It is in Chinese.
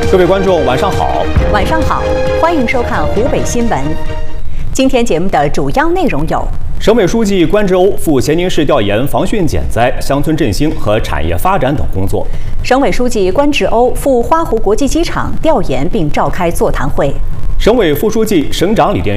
各位观众，晚上好。 晚上好，欢迎收看湖北新闻。今天节目的主要内容有： 省委书记关志欧赴咸宁市调研防汛减灾、乡村振兴和产业发展等工作； 省委书记关志欧赴花湖国际机场调研并召开座谈会； 省委副书记、省长李殿